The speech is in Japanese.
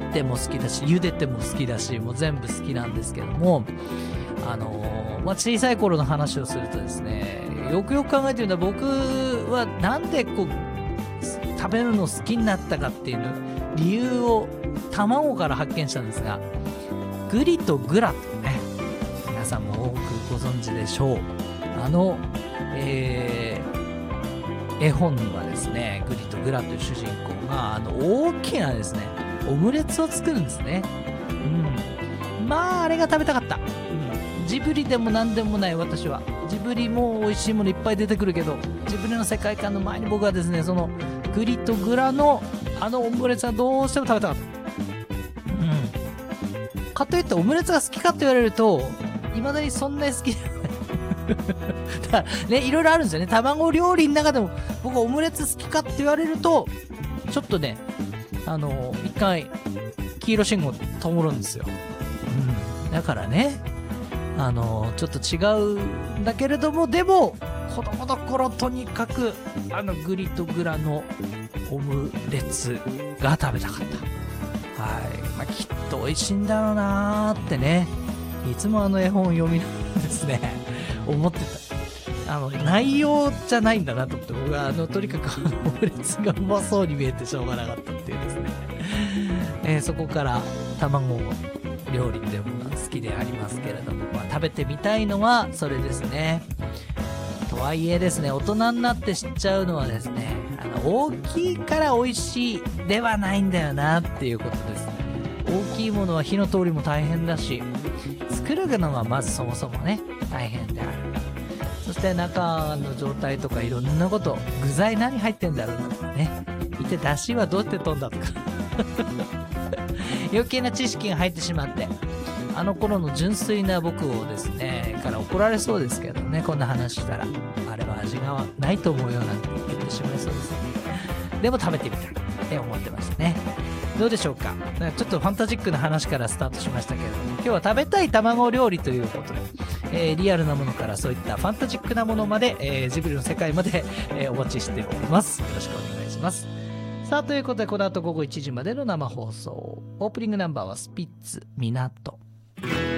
ても好きだし、茹でても好きだし、もう全部好きなんですけども、小さい頃の話をするとですね、よくよく考えてみたら僕はなんでこう、食べるの好きになったかっていう理由を卵から発見したんですが、グリとグラとね、皆さんも多くご存知でしょう。絵本はですね、グリとグラという主人公が大きなですね、オムレツを作るんですね。まああれが食べたかった。ジブリでも何でもない私は。ジブリも美味しいものいっぱい出てくるけど、ジブリの世界観の前に僕はですね、そのグリとグラのオムレツはどうしても食べたかった。かといってオムレツが好きかと言われると、未だにそんなに好きじゃない。だからね、いろいろあるんですよね。卵料理の中でも僕オムレツ好きかって言われると、ちょっとね、一回黄色信号灯るんですよ。だからね、ちょっと違うんだけれども、でも子供の頃とにかくグリとグラのオムレツが食べたかった。はい、きっと美味しいんだろうなーってね、いつも絵本を読みながらですね思ってた。内容じゃないんだなと思って、僕はとにかくオムレツがうまそうに見えてしょうがなかったっていうですね、そこから卵料理でも好きでありますけれども、食べてみたいのはそれですね。とはいえですね、大人になって知っちゃうのはですね、大きいから美味しいではないんだよなっていうことです。大きいものは火の通りも大変だし、作るのがまずそもそもね大変である。そして中の状態とかいろんなこと、具材何入ってんだろうなとかね、見て出汁はどうやって飛んだとか余計な知識が入ってしまって、頃の純粋な僕をですねから怒られそうですけどね、こんな話したらあれは味がないと思うよなんて言ってしまいそうですね。でも食べてみたいって思ってましたね。どうでしょうか。ちょっとファンタジックな話からスタートしましたけれども、今日は食べたい卵料理ということで、リアルなものからそういったファンタジックなものまで、ジブリの世界まで、お待ちしております。よろしくお願いします。さあ、ということでこの後午後1時までの生放送、オープニングナンバーはスピッツ港。